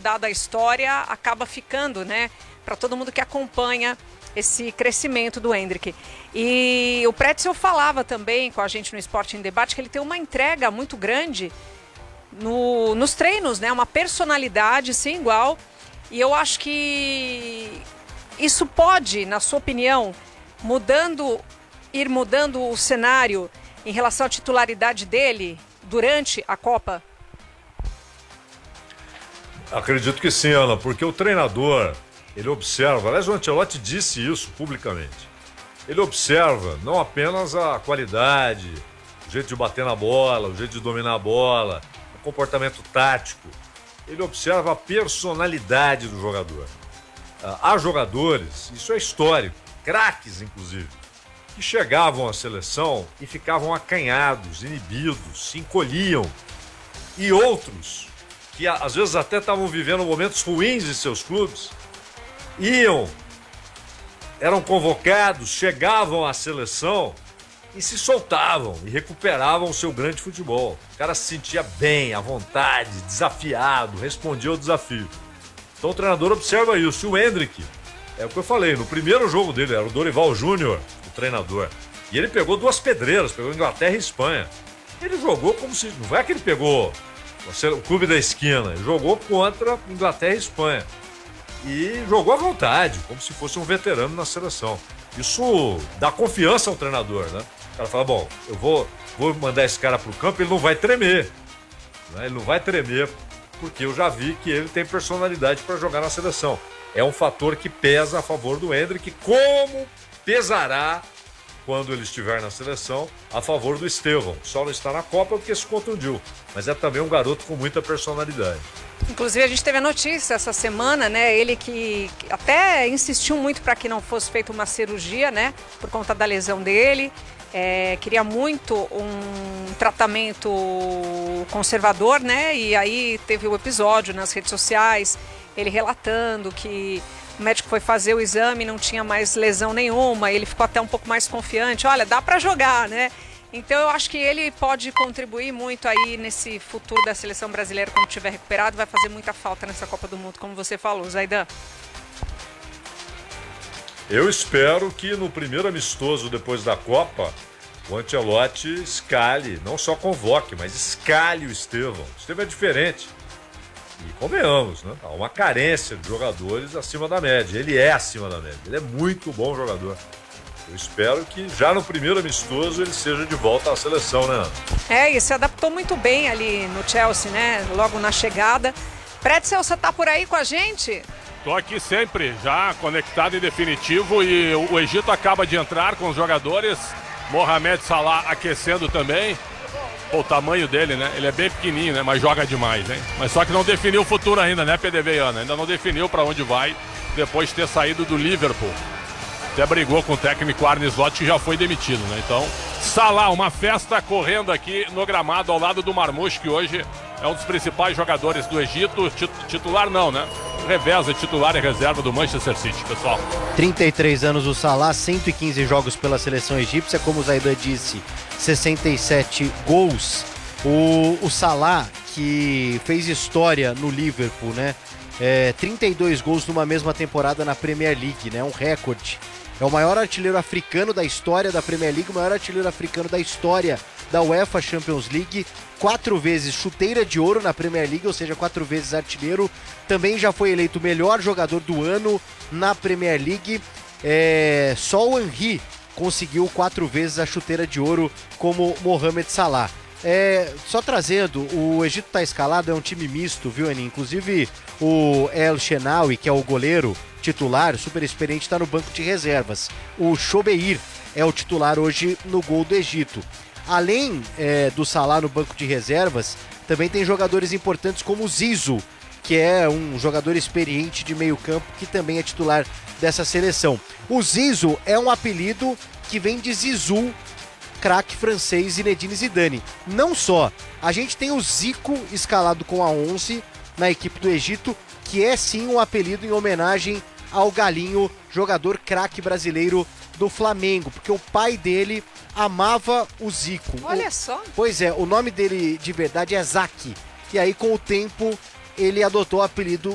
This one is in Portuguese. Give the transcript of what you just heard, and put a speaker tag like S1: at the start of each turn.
S1: dada a história, acaba ficando, né? Para todo mundo que acompanha esse crescimento do Endrick. E o Pretzel falava também com a gente no Esporte em Debate que ele tem uma entrega muito grande nos treinos, né? Uma personalidade sem igual. E eu acho que isso pode, na sua opinião, ir mudando o cenário em relação à titularidade dele durante a Copa?
S2: Acredito que sim, Ana, porque o treinador, ele observa, aliás, o Ancelotti disse isso publicamente, ele observa não apenas a qualidade, o jeito de bater na bola, o jeito de dominar a bola, o comportamento tático, ele observa a personalidade do jogador. Há jogadores, isso é histórico, craques inclusive, que chegavam à seleção e ficavam acanhados, inibidos, se encolhiam, e outros que às vezes até estavam vivendo momentos ruins em seus clubes, eram convocados, chegavam à seleção e se soltavam e recuperavam o seu grande futebol. O cara se sentia bem, à vontade, desafiado, respondia ao desafio. Então o treinador observa isso. E o Endrick, é o que eu falei, no primeiro jogo dele, era o Dorival Júnior, o treinador. E ele pegou 2 pedreiras, pegou Inglaterra e Espanha. Ele jogou como se... Não é que ele pegou o clube da esquina, ele jogou contra Inglaterra e Espanha. E jogou à vontade, como se fosse um veterano na seleção. Isso dá confiança ao treinador, né? O cara fala, bom, eu vou mandar esse cara pro campo, ele não vai tremer. Né? Ele não vai tremer, porque eu já vi que ele tem personalidade para jogar na seleção. É um fator que pesa a favor do Endrick, como pesará quando ele estiver na seleção a favor do Estevão. Só não está na Copa porque se contundiu, mas é também um garoto com muita personalidade.
S1: Inclusive a gente teve a notícia essa semana, né? Ele que até insistiu muito para que não fosse feita uma cirurgia, né? Por conta da lesão dele. Queria muito um tratamento conservador, né? E aí teve o episódio nas redes sociais, ele relatando que o médico foi fazer o exame, não tinha mais lesão nenhuma, ele ficou até um pouco mais confiante. Olha, dá para jogar, né? Então eu acho que ele pode contribuir muito aí nesse futuro da seleção brasileira quando estiver recuperado, vai fazer muita falta nessa Copa do Mundo, como você falou, Zaidan.
S2: Eu espero que no primeiro amistoso depois da Copa, o Ancelotti escale, não só convoque, mas escale o Estevão. O Estevão é diferente. E convenhamos, né? Há uma carência de jogadores acima da média. Ele é acima da média. Ele é muito bom jogador. Eu espero que já no primeiro amistoso ele seja de volta à seleção, né, Ana?
S1: E se adaptou muito bem ali no Chelsea, né? Logo na chegada. Pretzel, você tá por aí com a gente?
S3: Tô aqui sempre, já conectado em definitivo, e o Egito acaba de entrar com os jogadores. Mohamed Salah aquecendo também. Pô, o tamanho dele, né? Ele é bem pequenininho, né? Mas joga demais, hein? Mas só que não definiu o futuro ainda, né, PDV e Ana? Ainda não definiu para onde vai depois de ter saído do Liverpool. Até brigou com o técnico Arne Slot, que já foi demitido, né? Então, Salah, uma festa correndo aqui no gramado ao lado do Marmouche, que hoje é um dos principais jogadores do Egito. Titular não, né? Reveza titular e reserva do Manchester City, pessoal.
S4: 33 anos o Salah, 115 jogos pela seleção egípcia, como o Zaidan disse, 67 gols. O Salah, que fez história no Liverpool, né? 32 gols numa mesma temporada na Premier League, né? Um recorde. É o maior artilheiro africano da história da Premier League, o maior artilheiro africano da história da UEFA Champions League, 4 vezes chuteira de ouro na Premier League, ou seja, 4 vezes artilheiro. Também já foi eleito o melhor jogador do ano na Premier League. Só o Henry conseguiu 4 vezes a chuteira de ouro como Mohamed Salah. Só trazendo, o Egito tá escalado, é um time misto, viu, Aninha? Inclusive o El Shenawi, que é o goleiro titular, super experiente, está no banco de reservas. O Chobeir é o titular hoje no gol do Egito. Além do Salah no banco de reservas, também tem jogadores importantes como o Zizou, que é um jogador experiente de meio campo, que também é titular dessa seleção. O Zizou é um apelido que vem de Zizou, craque francês Zinedine Zidane. Não só, a gente tem o Zico escalado com a 11 na equipe do Egito, que é sim um apelido em homenagem ao Galinho, jogador craque brasileiro do Flamengo, porque o pai dele amava o Zico.
S1: Olha só.
S4: Pois é, o nome dele de verdade é Zaki. E aí, com o tempo, ele adotou o apelido